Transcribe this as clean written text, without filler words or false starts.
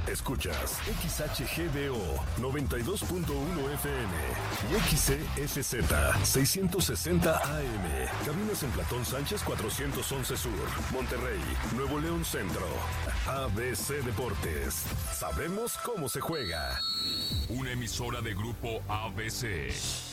Escuchas XHGBO 92.1 FM y XCFZ 660 AM. Cabinas en Platón Sánchez 411 Sur, Monterrey, Nuevo León Centro. ABC Deportes. Sabemos cómo se juega. Una emisora de Grupo ABC.